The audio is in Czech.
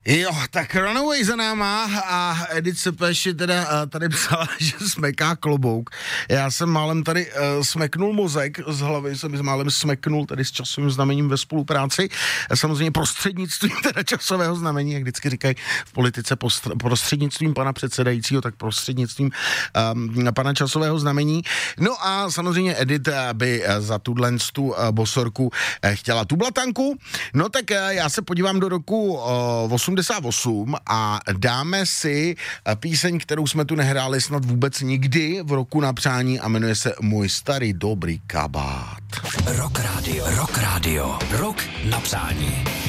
Jo, tak Runaway za náma a Edith Sepeši teda tady psala, že smeká klobouk. Já jsem málem tady smeknul mozek, z hlavy jsem málem smeknul tady s časovým znamením ve spolupráci. Samozřejmě prostřednictvím teda časového znamení, jak vždycky říkají v politice, prostřednictvím pana předsedajícího, tak prostřednictvím pana časového znamení. No a samozřejmě Edith by za tuhle bosorku chtěla tu blatanku. No tak já se podívám do roku 88 a dáme si píseň, kterou jsme tu nehráli snad vůbec nikdy v roku na přání a jmenuje se Můj starý dobrý kabát. Rock Radio, Rock Radio, Rock na přání.